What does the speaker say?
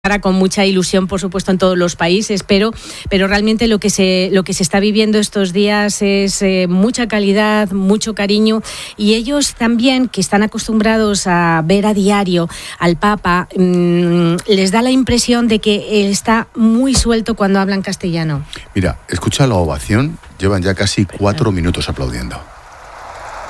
con mucha ilusión, por supuesto, en todos los países, pero realmente lo que se está viviendo estos días es mucha calidad, mucho cariño, y ellos también, que están acostumbrados a ver a diario al Papa, les da la impresión de que él está muy suelto cuando habla en castellano. Mira, escucha la ovación, llevan ya casi 4 minutos aplaudiendo.